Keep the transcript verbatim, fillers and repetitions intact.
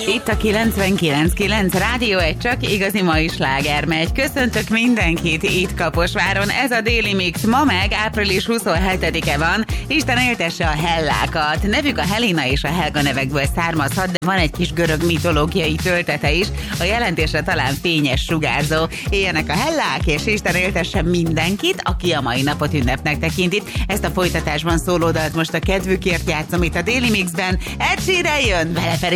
Itt a kilencvenkilenc kilenc Rádió egy csak igazi mai sláger megy. Köszöntök mindenkit itt Kaposváron. Ez a Déli Mix. Ma meg április huszonhetedike van. Isten éltesse a Hellákat. Nevük a Helena és a Helga nevekből származhat, de van egy kis görög mitológiai töltete is. A jelentésre talán fényes sugárzó. Éljenek a Hellák, és Isten éltesse mindenkit, aki a mai napot ünnepnek tekinti. Ezt a folytatásban szóló dalt most a kedvükért játszom itt a Déli Mixben. Ed Sheeran jön, vele pedig